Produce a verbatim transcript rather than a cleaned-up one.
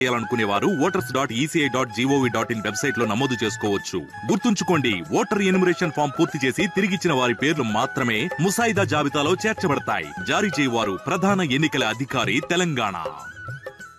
చేయాలనుకునే వారు voters dot ECI dot GOV dot in website లో నమోదు చేసుకోవచ్చు. గుర్తుంచుకోండి, ఓటర్ ఎన్యుమరేషన్ ఫామ్ పూర్తి చేసి తిరిగిచ్చిన వారి పేర్లు మాత్రమే ముసాయిదా జాబితాలో చేర్చబడతాయి. జారీ చేయవారు ప్రధాన ఎన్నికల అధికారి, తెలంగాణ.